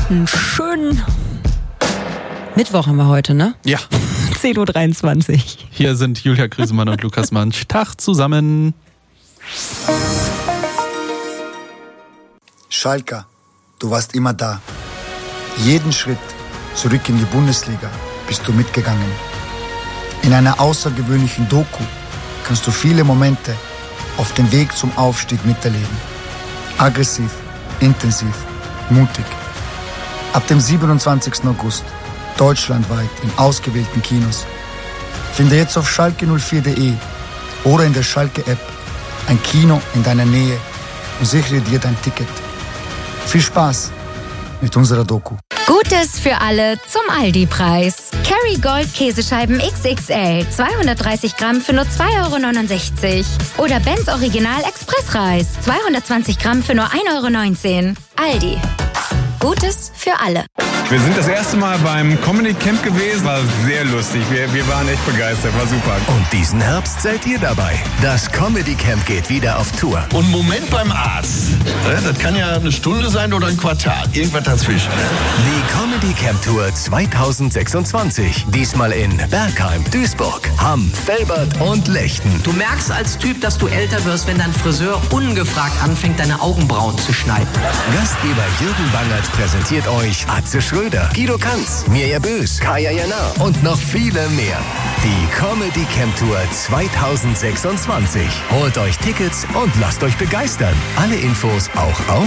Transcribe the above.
Einen schönen Mittwoch haben wir heute, ne? Ja. 10.23 Uhr. Hier sind Julia Griesemann und Lukas Mansch. Tag zusammen. Schalker, du warst immer da. Jeden Schritt zurück in die Bundesliga bist du mitgegangen. In einer außergewöhnlichen Doku kannst du viele Momente auf dem Weg zum Aufstieg miterleben. Aggressiv, intensiv, mutig. Ab dem 27. August deutschlandweit in ausgewählten Kinos. Finde jetzt auf schalke04.de oder in der Schalke-App ein Kino in deiner Nähe und sichere dir dein Ticket. Viel Spaß mit unserer Doku. Gutes für alle zum Aldi-Preis. Kerrygold Käsescheiben XXL, 230 Gramm für nur 2,69 €. Oder Benz Original Expressreis, 220 Gramm für nur 1,19 €. Aldi. Gutes für alle. Wir sind das erste Mal beim Comedy Camp gewesen. War sehr lustig. Wir waren echt begeistert. War super. Und diesen Herbst seid ihr dabei. Das Comedy Camp geht wieder auf Tour. Und Moment beim Arzt. Das kann ja eine Stunde sein oder ein Quartal. Irgendwas dazwischen. Die Comedy Camp Tour 2026. Diesmal in Bergheim, Duisburg, Hamm, Velbert und Lechten. Du merkst als Typ, dass du älter wirst, wenn dein Friseur ungefragt anfängt, deine Augenbrauen zu schneiden. Gastgeber Jürgen Bangert präsentiert euch Atze Schröder, Guido Kanz, Mirja Bös, Kaya Jana und noch viele mehr. Die Comedy Camp Tour 2026. Holt euch Tickets und lasst euch begeistern. Alle Infos auch auf